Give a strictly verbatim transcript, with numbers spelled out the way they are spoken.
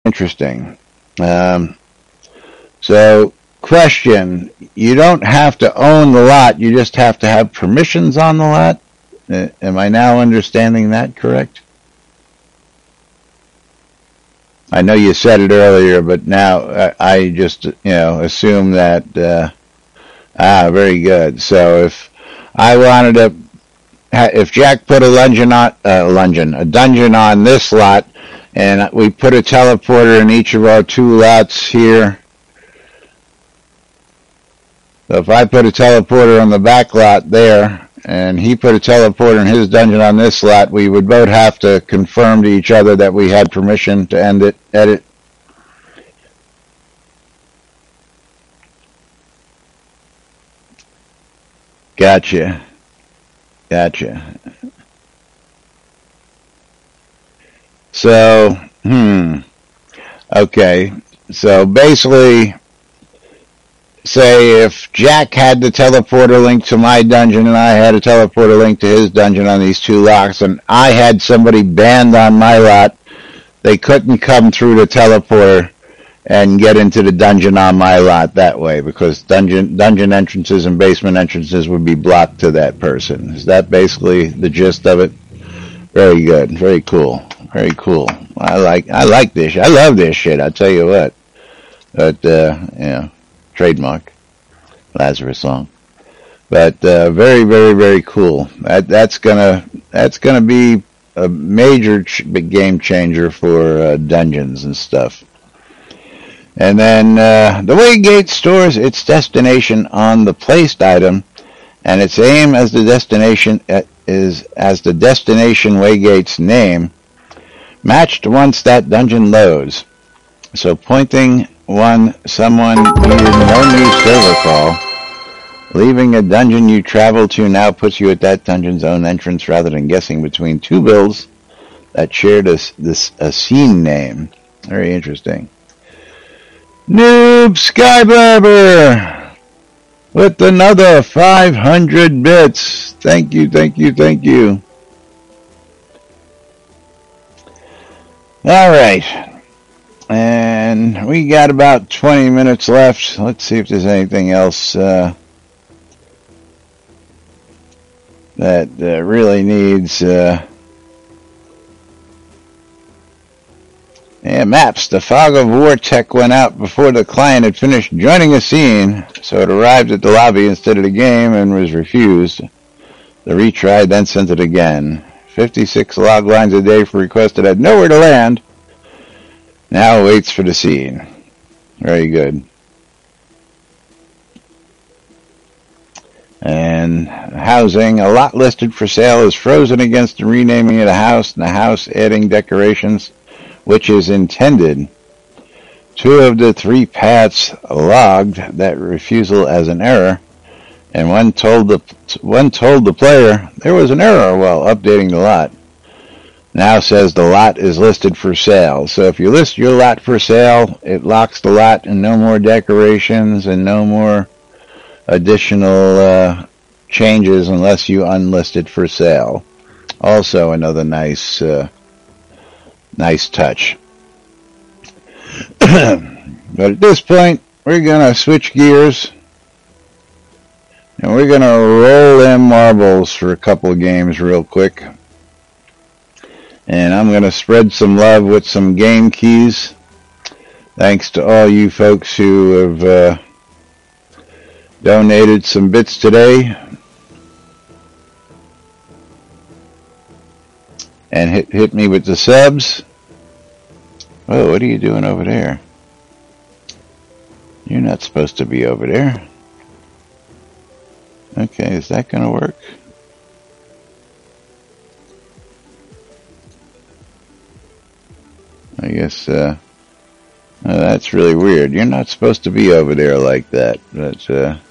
interesting. Um, so, question, you don't have to own the lot, you just have to have permissions on the lot? Uh, am I now understanding that correct? I know you said it earlier, but now uh, I just, you know, assume that, uh, ah, very good. So if I wanted to, if Jack put a dungeon on, uh, dungeon, a dungeon on this lot, and we put a teleporter in each of our two lots here, so if I put a teleporter on the back lot there, and he put a teleporter in his dungeon on this lot, we would both have to confirm to each other that we had permission to end it, edit. Gotcha. Gotcha. So, hmm. Okay. So basically, say if Jack had the teleporter link to my dungeon and I had a teleporter link to his dungeon on these two locks, and I had somebody banned on my lot, they couldn't come through the teleporter and get into the dungeon on my lot that way, because dungeon dungeon entrances and basement entrances would be blocked to that person. Is that basically the gist of it? Very good. Very cool. Very cool. I like I like this. I love this shit. I tell you what. But uh, yeah. Trademark, Lazarus song, but uh, very, very, very cool. That that's gonna that's gonna be a major ch- game changer for uh, dungeons and stuff. And then uh, the Waygate stores its destination on the placed item, and its aim as the destination uh, is as the destination Waygate's name, matched once that dungeon loads. So pointing one, someone needed no new server call. Leaving a dungeon you travel to now puts you at that dungeon's own entrance rather than guessing between two builds that shared a, this, a scene name. Very interesting. Noob Skybarber with another five hundred bits. Thank you, thank you, thank you. All right. And we got about twenty minutes left. Let's see if there's anything else uh, that uh, really needs... Uh... Yeah, maps. The Fog of War tech went out before the client had finished joining a scene, so it arrived at the lobby instead of the game and was refused. The retry then sent it again. fifty-six log lines a day for requests that had nowhere to land. Now waits for the scene. Very good. And housing, a lot listed for sale is frozen against the renaming of the house, and the house adding decorations, which is intended. Two of the three paths logged that refusal as an error, and one told the one told the player there was an error while updating the lot. Now says the lot is listed for sale. So if you list your lot for sale, it locks the lot and no more decorations and no more additional uh, changes unless you unlist it for sale. Also another nice uh, nice touch. But at this point, we're going to switch gears and we're going to roll in marbles for a couple of games real quick. And I'm going to spread some love with some game keys. Thanks to all you folks who have uh, donated some bits today. And hit, hit me with the subs. Oh, what are you doing over there? You're not supposed to be over there. Okay, is that going to work? I guess, uh, uh, that's really weird. You're not supposed to be over there like that, but, uh,